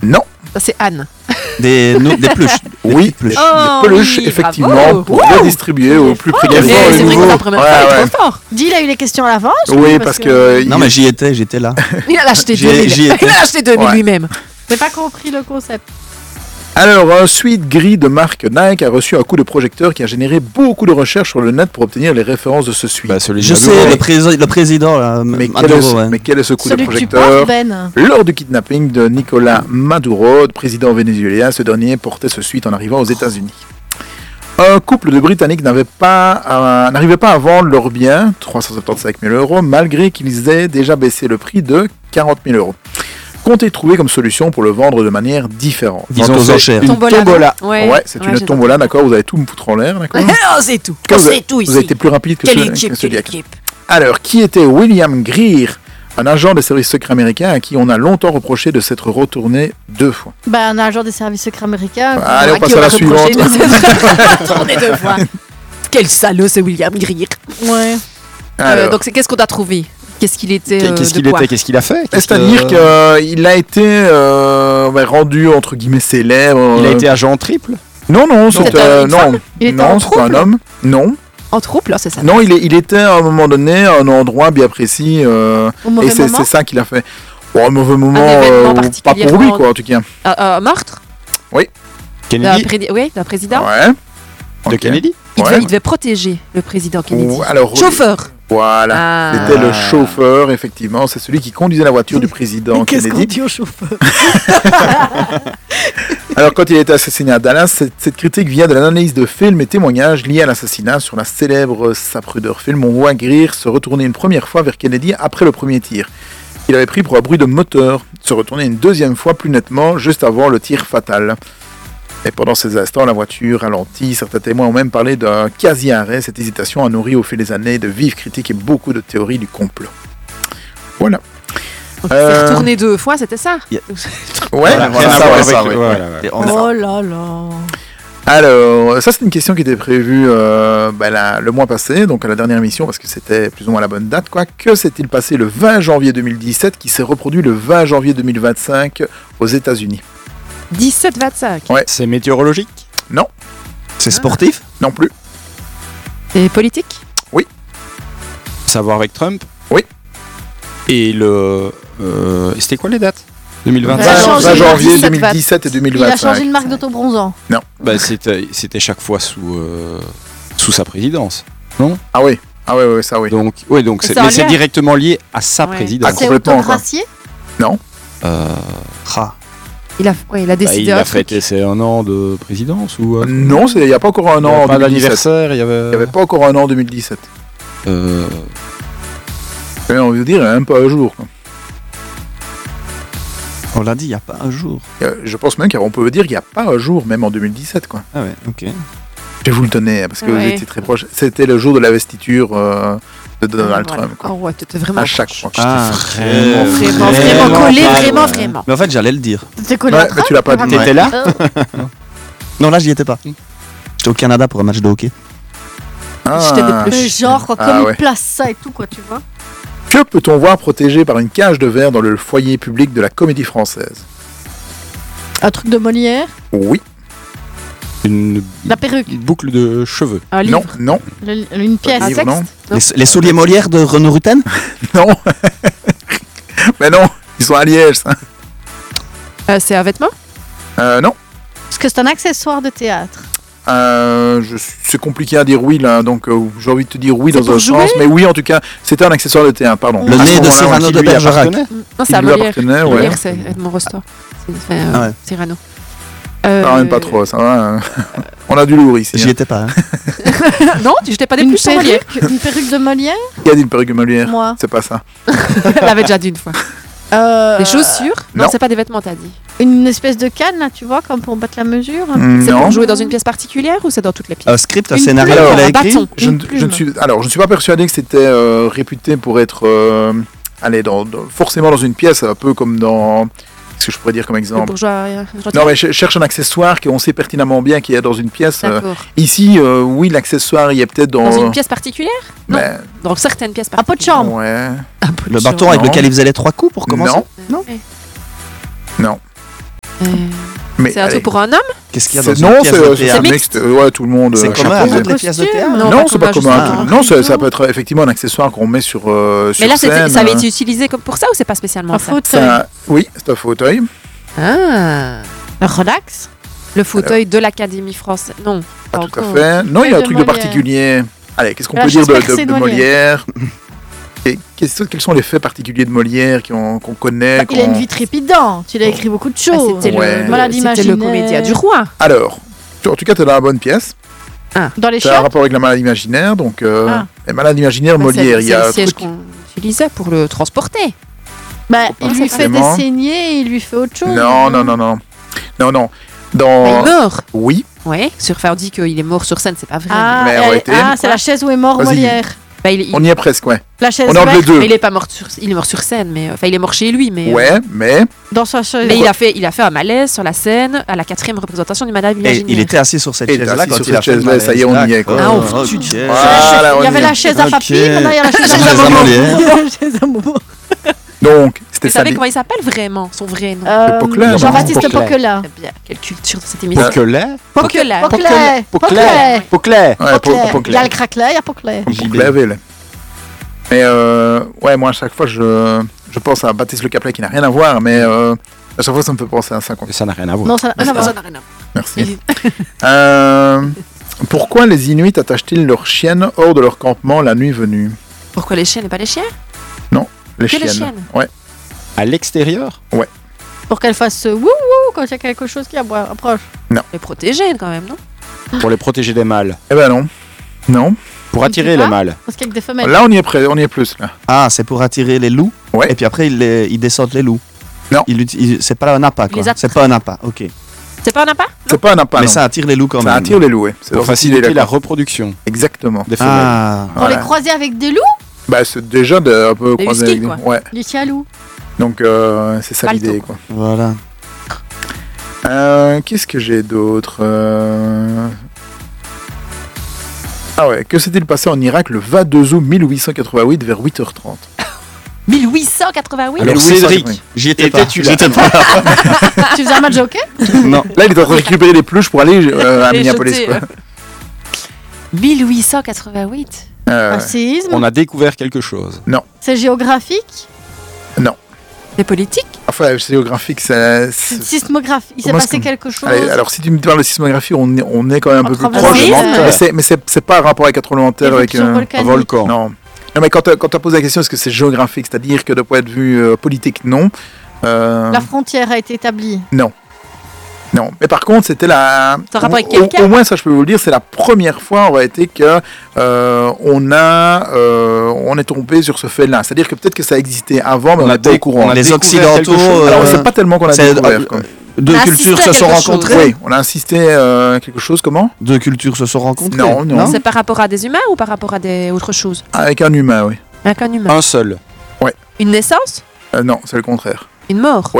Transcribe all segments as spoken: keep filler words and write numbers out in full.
Non. Ça, c'est Anne. Des, no, des peluches. Oui, des peluches. Oh, des peluches, oui, effectivement, bravo. pour Wow. redistribuer aux plus Oh, précaires. c'est aux c'est vrai nouveaux. que la première Ouais, fois, il est ouais. trop fort. Dis, il a eu les questions à l'avance. Oui, lui, parce que. Non, il- mais j'y étais, j'étais là. Il a acheté J'y deux ai- mille. j'y étais. Il a acheté deux mille Ouais. lui-même. J'ai pas compris le concept. Alors, un suite gris de marque Nike a reçu un coup de projecteur qui a généré beaucoup de recherches sur le net pour obtenir les références de ce suite. Bah, celui de Je Maduro. sais, le, prési- le président, là, mais, Maduro, quel est ce, ouais. mais quel est ce coup Celui de que tu projecteur portes, Ben. Lors du kidnapping de Nicolas Maduro, président vénézuélien, ce dernier portait ce suite en arrivant aux États-Unis. Un couple de Britanniques n'avait pas, euh, n'arrivait pas à vendre leurs biens, trois cent soixante-quinze mille euros, malgré qu'ils aient déjà baissé le prix de quarante mille euros. Comptez trouver comme solution pour le vendre de manière différente. Ils Vente ont aux fait enchères. une Tombola. tombola. Ouais, Ouais, c'est une j'ai tombola, d'accord, vous allez tout me foutre en l'air, d'accord Non, c'est tout. Vous C'est avez- tout Vous avez ici. été plus rapide que Quelle ce, équipe, que ce quelle diacre. équipe. Alors, qui était William Greer, un agent des services secrets américains à qui on a longtemps reproché de s'être retourné deux fois? Ben, un agent des services secrets américains. Allez, on À passe qui à on la a reproché suivante. de s'être tourné deux fois. Quel salaud, ce William Greer. Ouais. Euh, Alors, donc, c'est qu'est-ce qu'on a trouvé? Qu'est-ce qu'il était euh, Qu'est-ce de qu'il quoi était Qu'est-ce qu'il a fait Qu'est-ce c'est-à-dire que- qu'il a été euh, ouais, rendu entre guillemets célèbre. Il a euh, été agent triple. Non, non, c'est C'était euh, une non, femme Il était non, en c'est pas un trouble homme. Non, En troupe, là, c'est ça. non, il, est, il était à un moment donné à un endroit bien précis euh, Au mauvais et c'est moment. c'est ça qu'il a fait. Bon, un mauvais moment, événement euh, pas pour lui particulièrement- quoi en tout cas. Euh, euh, meurtre La Kennedy. pré- Oui, la présidente. Ouais. De Ok. Kennedy. Il, Ouais. devait, il devait protéger le président Kennedy. Ou- alors, Chauffeur. Voilà. Ah. C'était le Ah. chauffeur, effectivement. C'est celui qui conduisait la voiture du président Kennedy. dit au chauffeur? Alors, quand il a été assassiné à Dallas, cette, cette critique vient de l'analyse de films et témoignages liés à l'assassinat sur la célèbre Zapruder film. On voit Greer se retourner une première fois vers Kennedy après le premier tir. Il avait pris pour un bruit de moteur, se retourner une deuxième fois plus nettement juste avant le tir fatal. Et pendant ces instants, la voiture ralentit. Certains témoins ont même parlé d'un quasi-arrêt. Cette hésitation a nourri au fil des années de vives critiques et beaucoup de théories du complot. Voilà. Donc, Euh. il s'est retourné deux fois, c'était ça. Ouais, Voilà, voilà, rien à ça, voir ouais, avec ça, le- ouais. voilà, ouais. Et on- Oh là là. Alors, ça c'est une question qui était prévue euh, ben, la- le mois passé, donc à la dernière émission, parce que c'était plus ou moins la bonne date. Quoi. Que s'est-il passé le vingt janvier deux mille dix-sept qui s'est reproduit le vingt janvier deux mille vingt-cinq aux États-Unis? dix-sept vingt-cinq. Ouais. C'est météorologique. C'est sportif. Non plus. Et politique Savoir avec Trump. Oui. Et le. euh, C'était quoi les dates deux mille Il a vingt-cinq. changé vingt de janvier dix-sept deux mille dix-sept et Il a deux mille vingt-cinq. changé de marque d'autobronzant. Bah, c'était, c'était chaque fois sous, euh, sous sa présidence. Ah oui, ah oui, oui, ça oui. Donc, ouais, donc c'est, C'est en mais c'est lien. directement lié à sa Ouais. présidence. Ah, C'est complètement, autogracié. Euh, Ah. il a, ouais, il a bah, décidé il un a truc. fêté ses un an de présidence ou euh, Non, c'est- il n'y a pas encore un il y an avait en pas deux mille dix-sept. d'anniversaire, il y avait. Il n'y avait pas encore un an en deux mille dix-sept. euh, Mais on veut dire, il n'y a même pas un jour. Quoi. On l'a dit, il n'y a pas un jour. Euh, Je pense même qu'on peut dire qu'il n'y a pas un jour, même en deux mille dix-sept. Quoi. Ah ouais, ok. Je vais vous le donner, hein, parce que vous Ouais. étiez très proche. C'était le jour de l'investiture euh, de Donald Voilà. Trump. Quoi. Oh ouais, t'étais vraiment À chaque fois. Ah, Vraiment, Vraiment, vraiment, vraiment collé, pas, vraiment, ouais. vraiment. Mais en fait, j'allais le dire. T'es collé Ouais, à mais Trump, tu l'as pas dit. vraiment. T'étais là Euh, Non, là, j'y étais pas. J'étais au Canada pour un match de hockey. Ah. J'étais des euh, plus- genre, quoi, Ah, comme ouais. il place ça et tout, quoi, tu vois. Que peut-on voir protégé par une cage de verre dans le foyer public de la Comédie Française? Un truc de Molière. Oui, Une La perruque. boucle de cheveux. Un non, livre. non, Le- une pièce. Un livre, texte non. Non. Les, les souliers Molière de Renaud Rutten. non. Mais non, ils sont à Liège, ça. Euh, c'est un vêtement Euh, non. Parce que c'est un accessoire de théâtre. Euh, je suis- c'est compliqué à dire oui là, donc euh, j'ai envie de te dire oui C'est dans pour un jouer sens, mais oui en tout cas, c'était un accessoire de théâtre, pardon. Le À ce nez de moment-là, Cyrano ouais, de Qui lui Bergerac. appartenait Non, qui c'est à lui Molière. appartenait, ouais. Molière, c'est Edmond Rostand. C'est enfin, euh, Ah ouais. Cyrano. Ça Euh, ramène pas trop, ça va. hein. On a du lourd ici. J'y hein. étais pas. hein. non, je t'ai pas dit Une plus sur Molière. perruque, une perruque de Molière. Qui a dit une perruque Molière? Moi. C'est pas ça. Elle l'avait déjà dit une fois. Euh, Des chaussures Non, non. c'est pas des vêtements, t'as dit. Une espèce de canne, là, tu vois, comme pour battre la mesure. Mm, C'est non. pour jouer dans une pièce particulière ou c'est dans toutes les pièces Un script, un Une scénario plume, qu'il a un écrit. bâton. Je, Une ne- je ne plume. suis, alors, je ne suis pas persuadé que c'était euh, réputé pour être, euh, allez, dans, dans- forcément dans une pièce, un peu comme dans, qu'est-ce que je pourrais dire comme Le exemple? bourgeois. euh, Non, mais je cherche un accessoire qu'on sait pertinemment bien qu'il y a dans une pièce. euh, D'accord. ici, euh, oui, l'accessoire, il y a peut-être dans. Dans une pièce particulière Non. mais- Dans certaines pièces Un pot de particulières. chambre. Ouais. Un pot de Le bâton chambre. avec Non. lequel il faisait les trois coups pour commencer. Non. Non. Non. Euh, Mais c'est un allez, truc pour un homme? Qu'est-ce qu'il y a c'est- dans non, une pièce c'est de c'est théâtre un mixte. Ouais, tout le monde. C'est euh, commun chapeau. avec les pièces de théâtre? Non, Non, pas c'est pas commun, commun. juste tout- un- Non, c'est- un ça peut être effectivement un accessoire qu'on met sur euh, sur Mais là, c'était- scène. ça avait euh, été utilisé comme pour ça ou c'est pas spécialement Un ça? c'est fauteuil. un- Oui, c'est un fauteuil. Ah, Un relax. le fauteuil de l'Académie française. Non, Pas pas tout à encore. fait. Non, il y a un de truc de Molière. particulier. Allez, qu'est-ce qu'on La peut dire chaise de, de- percée de de Molière Et qu'est-ce- quels sont les faits particuliers de Molière qu'on qu'on connaît Bah, il a qu'on- une vie trépidante. Il a écrit beaucoup de Ah, choses. c'était Ouais. le, Maladie c'était le imaginaire. comédien du roi. Alors, en tout cas, tu es dans la bonne pièce. Dans les C'est un chiottes. rapport avec la maladie imaginaire. Donc, euh, Ah. les maladies imaginaires, Bah, Molière, c'est- il y a c'est un le siège truc. qu'on utilisait pour le transporter. Bah, Pas il lui fait des forcément. saignées et il lui fait autre chose. Non, non, non, non. Non, non. Bah, Dans... il meurt. Oui, Ouais, sur, enfin, on dit qu'il est mort sur scène, c'est pas vrai. Ah, Mais elle- aurait été. ah, c'est la chaise où est mort Vas-y. Molière. Bah, il, il- on y est presque, ouais. La chaise On est entre les verte deux. mais il est pas mort sur, il est mort sur scène, mais enfin, il est mort chez lui, mais. euh, Ouais, mais dans sa chaise. Mais il a fait, il a fait un malaise sur la scène à la quatrième représentation du Madame Et Imaginaire. il était assis sur cette Il était chaise-là assis quand sur il a cette fait le chaise-là, ça y est, on y est, quoi. D'accord, Ah, on fout ok. du- C'est la Voilà, chaise- on il y avait y est. la chaise à Ok. papy, maintenant il y a la chaise La à chaise à maman. Molière. La chaise à maman. donc, c'était Vous ça. savez les- comment il s'appelle vraiment, son vrai nom? Euh, Poquelin, Jean-Baptiste Poquelin. Poquelin. Eh bien, quelle culture dans cette émission. Poquelin Poquelin. Poquelin. Poquelin Poquelin Ouais, po- Poquelin. Poquelin. Il y a le craquelin, il y a Poquelin. Comme pour Clavel. Mais euh, ouais, moi à chaque fois je, je pense à Baptiste Le Caplet qui n'a rien à voir, mais euh, à chaque fois ça me fait penser à ça. quoi. Ça n'a rien à voir. Non, ça Ah, n'a ça rien à n'a rien à voir. Merci. Euh, pourquoi les Inuits attachent-ils leurs chiennes hors de leur campement la nuit venue? Pourquoi les chiens et pas les chiens? Les Que les chiennes. chiennes Ouais. À l'extérieur Pour qu'elle fasse wouh wouh quand il y a quelque chose qui abo- approche. Les protéger quand même, non? pour les protéger des mâles. Eh ben non. Non. Pour Je attirer sais les pas. mâles. Parce qu'il y a que des femelles. Là on y est près, on y est plus là. Ah, c'est pour attirer les loups. Ouais. Et puis après, il, les, il descend les loups. Non. Il, uti- il- c'est pas un appât, Il les quoi. attrape. C'est pas un appât, ok. C'est pas un appât? C'est pas un appât. Mais non. ça attire les loups quand Ça même. attire les loups. Ouais. C'est Pour dans cette idée-là, faciliter la quoi. reproduction Exactement. des femelles. Ah, Pour Voilà. les croiser avec des loups, Bah c'est déjà de, un peu Des croisé huskies, avec des- quoi. Ouais. les chialous. Donc euh, c'est ça Balto. l'idée quoi. voilà. Euh, Qu'est-ce que j'ai d'autre Euh, Ah ouais, que s'est-il passé en Irak le vingt-deux août mille huit cent quatre-vingt-huit vers huit heures trente? mille huit cent quatre-vingt-huit? Alors mille huit cent Cédric, quatre-vingt-huit. J'y étais pas. étais-tu là J'étais pas. Tu faisais un match de hockey Non. Là, il est en train de récupérer des peluches pour aller euh, à Les Minneapolis. jeter, Quoi. euh. mille huit cent quatre-vingt-huit? Euh, Un séisme. on a découvert quelque chose. C'est géographique. C'est politique? Enfin, géographique, ça. c'est- Sismographie. Il s'est Comment est-ce passé qu'on- quelque chose. Allez, alors, si tu me parles de sismographie, on est, on est quand même un peu plus Tremblement proche. de terre. Mais c'est- Mais c'est c'est pas un rapport avec un tremblement de terre, avec Éruption un volcanique. Un volcan. Non. Non, mais quand tu as posé la question, est-ce que c'est géographique? C'est-à-dire que de point de vue euh, politique, non. Euh, La frontière a été établie. Non. Non. Mais par contre, c'était la. Ça a rapport avec au- au, quelqu'un? au moins, ça, je peux vous le dire, c'est la première fois, en réalité, que euh, on a, euh, on est tombé sur ce fait-là. C'est-à-dire que peut-être que ça existait avant, mais on a n'est pas au dé- courant. on a Les découvert Occidentaux, quelque chose. euh, Alors, c'est pas tellement qu'on a c'est- découvert. euh, quoi. Deux On a cultures assisté se à sont quelque chose. rencontrées. Oui, on a insisté euh, quelque chose, comment? Deux cultures se sont rencontrées. Non, non. C'est par rapport à des humains ou par rapport à des autres choses? Avec un humain, oui. Avec un humain. Un seul. Une naissance? Euh, non, c'est le contraire. Une mort?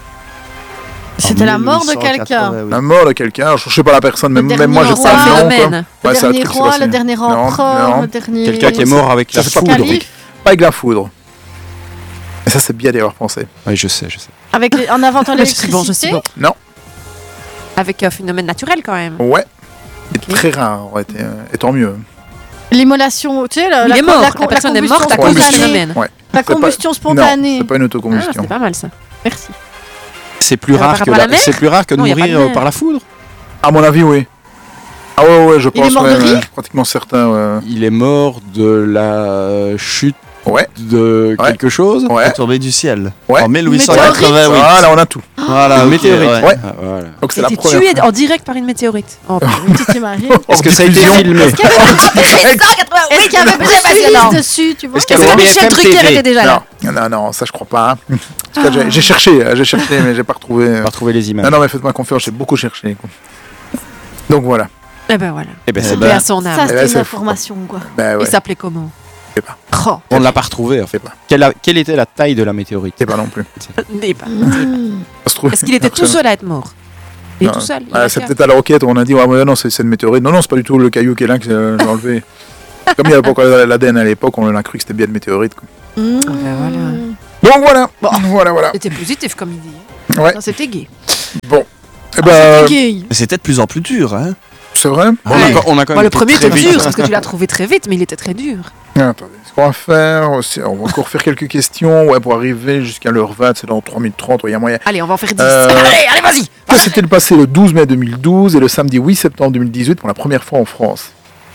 C'était la mort de En quelqu'un. mille huit cent quatre-vingt-huit. La mort de quelqu'un, je sais pas la personne, Le même, même dernier moi je roi. sais C'est un pas le nom, quoi. phénomène. Le Ouais, c'est un dernier truc qui s'est roi, passé. le dernier Non, empereur, non. le dernier. Quelqu'un qui est mort avec la Ça, c'est pas foudre. Calife. Pas avec la foudre. Et ça, c'est bien d'y avoir pensé. Oui, je sais, je sais. Avec les- en inventant Je suis bon, je suis l'électricité. bon. Avec un phénomène naturel quand même. Ouais. Et très rare, en réalité. euh, Et tant mieux. L'immolation, tu sais, la, Il la, est mort. la, La personne est morte à cause cause du du spontanée. phénomène. Ouais. La C'est pas- combustion Non, spontanée. c'est pas une Ah, autocombustion. c'est pas mal ça. Merci. C'est plus, Euh, par rare que rapport à la la- mer c'est plus rare que de Non, y a pas de mourir euh, mer. par la foudre. À mon avis, oui. Ah ouais, ouais, je Il est pense. mort ouais, de ouais, rire pratiquement certain. Ouais. Il est mort de la chute Ouais. de Ouais. quelque chose. Ouais. Est tombé du ciel. Ouais. En mille huit cent quatre-vingt-huit. Voilà, on a tout. Voilà, Une ok, météorite. ouais. Ouais. Ah, voilà. Donc c'est Il la était première. tué en direct par une météorite. Oh, Tu t'imagines Est-ce que ça a été diffusion. filmé Est-ce qu'il y avait, est-ce qu'il y avait Bruce Willis dessus, tu vois Est-ce qu'il y Est-ce avait que B F Michel M Drucker T V? était déjà là? Non, non, non, ça je crois pas. En tout cas, j'ai- j'ai cherché, euh, j'ai cherché, mais j'ai pas retrouvé. On euh. va retrouver les images. Non, non, mais faites-moi confiance, j'ai beaucoup cherché. quoi. Donc voilà. Eh ben voilà. Eh ben, Eh c'est ben, Paix à son Ça, âme. Eh ben, c'était c'est une fou, information, quoi. Ben ouais, Il s'appelait comment? je sais pas. Oh, On ne l'a pas retrouvé. En fait. Je sais pas. Quelle, a- quelle était la taille de la météorite? Je sais pas non plus. n'est pas. Ça se trouve- Est-ce qu'il était tout seul à être mort? Il est Non. tout seul. il Ah, a c'est fait- peut-être à la roquette où on a dit ouais, ouais, non, c'est c'est une météorite. Non, non, c'est pas du tout le caillou qui est là que euh, j'ai enlevé. Comme il y avait pas encore l'A D N à l'époque, on a cru que c'était bien une météorite. quoi. Mmh. ben voilà. Donc voilà. Voilà, voilà. C'était positif comme idée. Ouais. Non, c'était gay. Bon. Eh Ah, ben, c'était gay. Mais c'était de plus en plus dur, hein. c'est vrai. On, a, Ouais. quand- on a quand Bon, même le été premier très était vite. dur, parce que tu l'as trouvé très vite, mais il était très dur. Ah, attendez, ce qu'on va faire, c'est- on va encore faire quelques questions ouais, pour arriver jusqu'à l'heure vingt, c'est dans trois minutes trente, il y a moyen. Allez, on va en faire dix. Euh, Allez, allez, vas-y. Que s'est-il passé le douze mai deux mille douze et le samedi huit septembre deux mille dix-huit pour la première fois en France?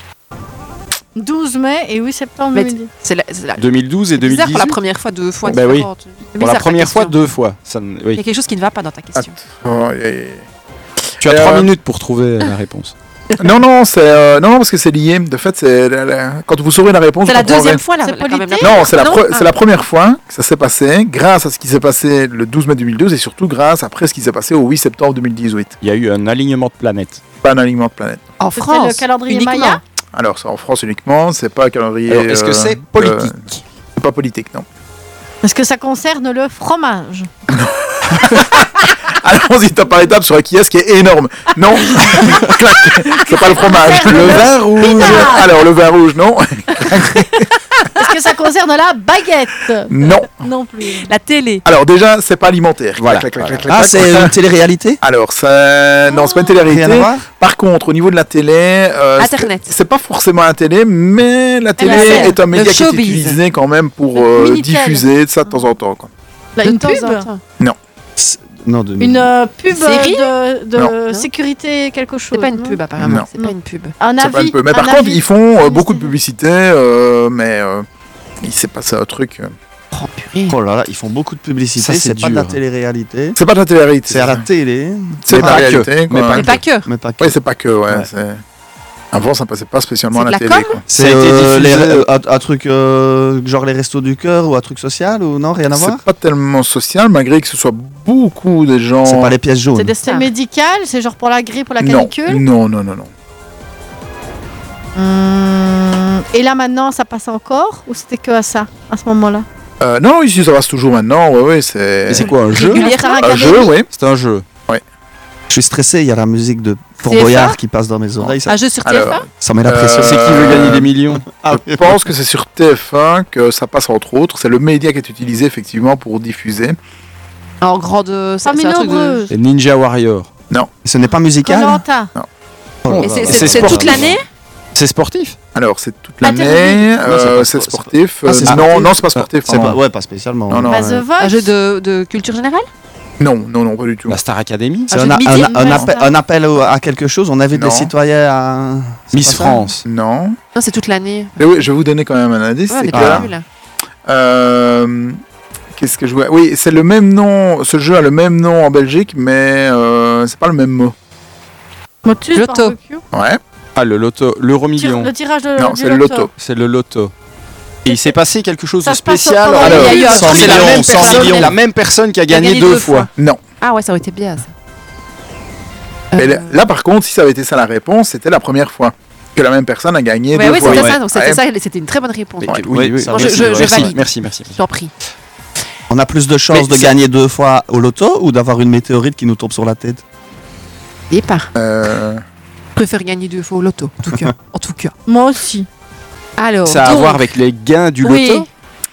douze mai et huit septembre Mais deux mille dix. C'est la- c'est la- deux mille douze et c'est bizarre pour la deux mille dix-huit. première fois deux fois Bah oui. différentes. C'est Pour la bizarre, ta première fois question. deux fois. Ça, ne- Il y oui. a quelque chose qui ne va pas dans ta question. Oh, et- et- Tu as Euh, trois minutes pour trouver la réponse. Non, non, c'est euh, non, non, parce que c'est lié. De fait, c'est la- la- quand vous saurez la réponse. C'est vous la comprendrez. deuxième fois, là, C'est la- quand même, la politique première Non, c'est la, fois, pre- Ah. c'est la première fois que ça s'est passé, grâce à ce qui s'est passé le douze mai deux mille douze et surtout grâce après ce qui s'est passé au huit septembre deux mille dix-huit. Il y a eu un alignement de planètes. Pas un alignement de planète. En C'était France. le calendrier uniquement. Maya. Alors, c'est en France uniquement, c'est pas un calendrier. Alors, est-ce que euh, c'est de- politique C'est pas politique, non. Parce que ça concerne le fromage. Allons-y, étape par étape sur un qui est, ce qui est énorme. Non, Clac. C'est pas le fromage. concerne Le le vin rouge. pétard. Alors, le vin rouge, non. Est-ce que ça concerne la baguette? Non. Non plus. La télé. Alors, déjà, c'est pas alimentaire. Voilà, Clac, clac, voilà. clac, clac, Ah, clac. c'est une télé-réalité? Alors, ça... non, c'est pas une télé-réalité. Rien à voir? Par contre, au niveau de la télé, euh, Internet. c'est- c'est pas forcément la télé, mais la télé scène. est un média Le qui est showbiz. utilisé quand même pour Le euh, Minitel. diffuser ça de temps en temps. Quoi. Là, De une temps pub. en temps. Non, de... Une euh, pub Série de, de Non. sécurité quelque chose. C'est pas une non pub, apparemment. Non. C'est pas une pub. Un C'est pas avis. un peu. Mais un par contre, avis. ils font euh, Un beaucoup de avis. publicité, euh, mais euh, il s'est passé un truc. euh. Oh, purée. Oh là là, ils font beaucoup de publicité, Ça, c'est c'est pas de la dur. télé-réalité. C'est pas de la télé-réalité. C'est à la télé, C'est Mais de la pas que. réalité. quoi. Mais pas Mais pas que. mais pas que. Oui, c'est pas que. Ouais, Ouais. c'est- Avant, ça passait pas spécialement C'est à la de la télé. com Quoi. C'est Ça a été euh, les- diffusé. euh, un, un truc euh, genre les restos du cœur ou un truc social ou non, rien à voir? C'est pas tellement social, malgré que ce soit beaucoup de gens. C'est pas les pièces jaunes. C'est des C'est stars. médical, c'est genre pour la grippe, pour la non. canicule. non, non, non, non. Hum, Et là maintenant, ça passe encore ou c'était que à ça, à ce moment-là? Euh, non, ici, ça passe toujours maintenant. Ouais, ouais, c'est. Et c'est quoi, un jeu Régulièrement. Star Un Academy. jeu, oui. C'est un jeu. Je suis stressé, il y a la musique de Fort T F un Boyard qui passe dans mes oreilles, ça, Un jeu sur T F un. Alors, ça met la Euh, pression. C'est qui veut gagner des millions je pense que c'est sur T F un que ça passe entre autres. C'est le média qui est utilisé effectivement pour diffuser. En grande. C'est Parmi c'est un truc de. nombreuses. Les Ninja Warrior. Ce n'est pas musical? Koh-Lanta. Oh là Et là. c'est- C'est c'est c'est toute sportif. l'année. C'est sportif. Alors c'est toute La l'année, télé. euh, Non, c'est pas c'est sport- sportif. Ah, c'est Euh, non, sportif. non, c'est pas sportif. C'est non. pas, ouais, pas spécialement. Non, non. Bah, ouais. The Voice. Un jeu de, de culture générale. Non, non, non, pas du tout. La Star Academy. C'est Un un, jeu de a- midi, un- un une appel, Star. un appel au- à quelque chose. On invite Non. les citoyens à. c'est Miss pas ça? France. Non. Non, c'est toute l'année. Mais oui, je vais vous donner quand même un indice. Ouais, on c'est est que, pas nuls. euh, qu'est-ce que je vois Oui, c'est le même nom. Ce jeu a le même nom en Belgique, mais euh, c'est pas le même mot. Motus, Loto. barbecue. Ouais. Ah, le loto, l'euro Tire- million. Le tirage de Non, du c'est le loto. C'est le loto. Et il s'est passé quelque chose Ça de se passe spécial. pendant Alors, il y a eu un cent truc- c'est la millions, même cent personne, millions. la même personne qui a a gagné, gagné deux, deux fois. Non. Ah ouais, ça aurait été bien. Ça. Mais Euh, là, là, par contre, si ça avait été ça la réponse, c'était la première fois que la même personne a gagné Ouais, deux oui, fois. c'était Ouais. ça. Donc c'était Ouais. ça. C'était une très bonne réponse. Mais- Ouais. Oui, oui. ça Moi, va, je- c'est je- vrai. je Merci, valide. merci, merci. J'en prie. On a plus de chances Mais de c'est- gagner deux fois au loto ou d'avoir une météorite qui nous tombe sur la tête? Départ. Euh, Je préfère gagner deux fois au loto. En tout cas. En tout cas. Moi aussi. Alors. Ça a à donc, voir avec les gains du Oui. loto.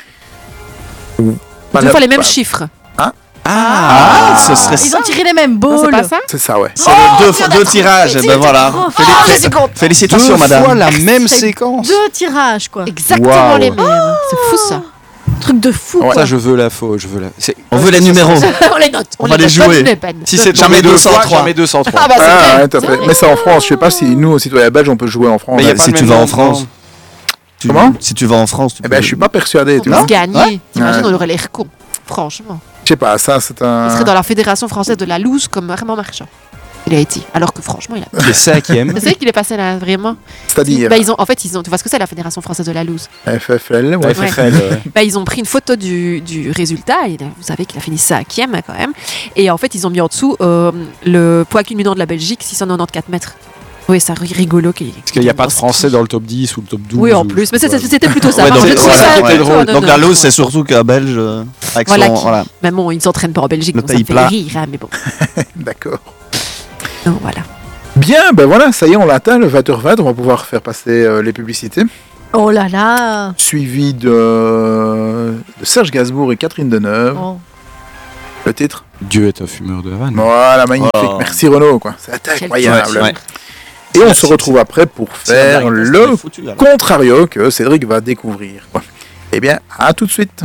pas Deux la- fois les mêmes pas- chiffres. Ah, ce serait Ils ça. ont tiré les mêmes Non, c'est balls. pas ça. C'est ça, ouais. C'est le deux, fois- deux tirages. Eh ben voilà. trop Féli- fort. fé- Je suis contente. Félicitations, Deux madame. fois la même C'est séquence. Deux tirages, quoi. Exactement Waouh. les mêmes. C'est fou ça. Truc de fou, Ouais. quoi. Ça, je veux la faux. Je veux la. c'est- On veut les numéros. On les note. On va les note, jouer. pas d'une peine. Si c'est Jamais tombé deux deux cent fois, trois. jamais deux cent trois. Ah bah c'est Ah, vrai. ouais, tout à C'est fait. vrai. Mais c'est en France. Je sais pas si nous, aux citoyens belges, on peut jouer en France. Mais y a Ouais. pas Si le tu même vas en nom, France. non. Tu- Comment Si tu vas en France, tu Eh ben, peux- je suis pas persuadé. Tu On vois. peut gagner. T'imagines, Ouais. on aurait l'air con. Franchement. Je sais pas. Ça, c'est un. Il serait dans la Fédération française de la loose comme Armand Marchand. Il a été. Alors que franchement, il a. Il est cinquième. Tu sais qu'il est passé là, vraiment. C'est-à-dire Bah, ils ont, en fait, ils ont, tu vois ce que c'est la Fédération française de la loose. F F L. Ouais. Ouais, F F L, ouais. Bah, ils ont pris une photo du, du résultat. Et là, vous savez qu'il a fini cinquième quand même. Et en fait, ils ont mis en dessous euh, le poids culminant de la Belgique, six cent quatre-vingt-quatorze mètres. Oui, ça rigolo. qu'il- Parce qu'il n'y a pas de Français dans le top dix ou le top douze. Oui, en ou- plus. Mais c'était c'était plutôt ça. Ouais, Par donc, contre, voilà, c'est ça, ouais. plutôt, non, Donc non, la non. loose, c'est surtout qu'un Belge euh, avec Voilà son. qui- Voilà. Mais bon, ils s'entraînent pas en Belgique, Le donc ça me pays fait plat. rire. hein, mais bon, D'accord. donc voilà. Bien, ben voilà, ça y est, on l'atteint, le vingt heures vingt. On va pouvoir faire passer euh, les publicités. Oh là là. Suivi de, de Serge Gainsbourg et Catherine Deneuve. Oh. Le titre? Dieu est un fumeur de Havane. Voilà, magnifique. Oh. Merci Renaud, quoi. C'est Quel incroyable. Ouais, ouais. Et on C'est se la- retrouve après pour C'est la faire blague, le c'est foutu, alors. contrario que Cédric va découvrir. Quoi. Eh bien, à tout de suite.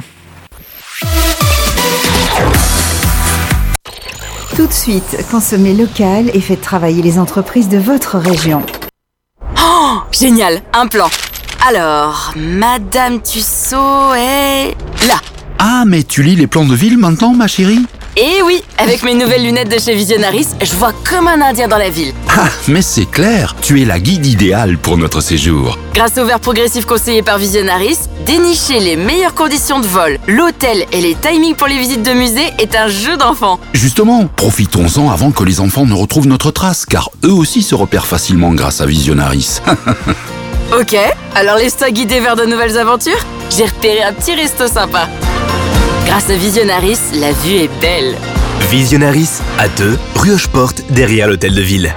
Tout de suite, consommez local et faites travailler les entreprises de votre région. Oh, génial, un plan. Alors, Madame Tussaud est là. Ah, mais tu lis les plans de ville maintenant, ma chérie? Et oui, avec mes nouvelles lunettes de chez Visionaris, je vois comme un Indien dans la ville. Ah, mais c'est clair, tu es la guide idéale pour notre séjour. Grâce au verre progressif conseillé par Visionaris, dénicher les meilleures conditions de vol, l'hôtel et les timings pour les visites de musée est un jeu d'enfant. Justement, profitons-en avant que les enfants ne retrouvent notre trace, car eux aussi se repèrent facilement grâce à Visionaris. Ok, alors laisse-toi guider vers de nouvelles aventures. J'ai repéré un petit resto sympa. Grâce à Visionaris, la vue est belle. Visionaris, à deux, rue Hocheporte, derrière l'hôtel de ville.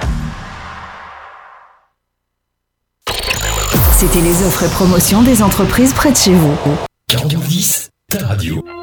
C'était les offres et promotions des entreprises près de chez vous. quarante-dix, ta radio.